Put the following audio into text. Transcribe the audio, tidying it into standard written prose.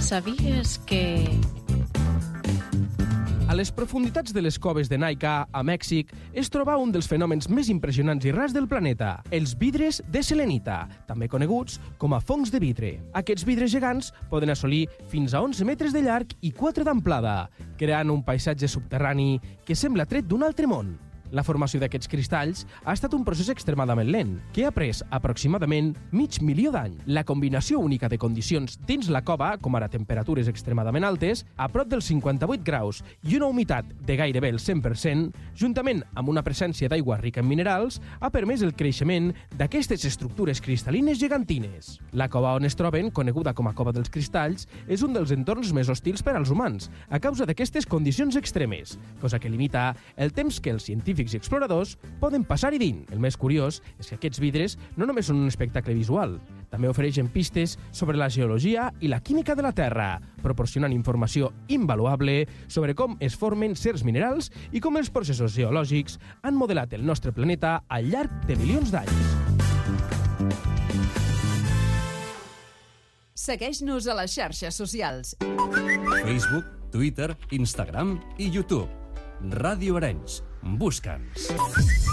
Sabies que... A les profunditats de les coves de Naica, a Mèxic, es troba un dels fenòmens més impressionants i rars del planeta, els vidres de selenita, també coneguts com a fongs de vidre. Aquests vidres gegants poden assolir fins a 11 metres de llarg i 4 d'amplada, creant un paisatge subterrani que sembla tret d'un altre món. La formació d'aquests cristalls ha estat un procés extremadament lent, que ha pres aproximadament mig milió d'anys. La combinació única de condicions dins la cova, com ara temperatures extremadament altes, a prop dels 58 graus i una humitat de gairebé el 100%, juntament amb una presència d'aigua rica en minerals, ha permès el creixement d'aquestes estructures cristal·lines gegantines. La cova on es troben, coneguda com a Cova dels Cristalls, és un dels entorns més hostils per als humans, a causa d'aquestes condicions extremes, cosa que limita el temps que els científics i exploradors poden passar-hi dins. El més curiós és que aquests vidres no només són un espectacle visual, també ofereixen pistes sobre la geologia i la química de la Terra, proporcionant informació invaluable sobre com es formen certs minerals i com els processos geològics han modelat el nostre planeta al llarg de milions d'anys. Segueix-nos a les xarxes socials. Facebook, Twitter, Instagram i YouTube. Ràdio Arenys. Busca'ns.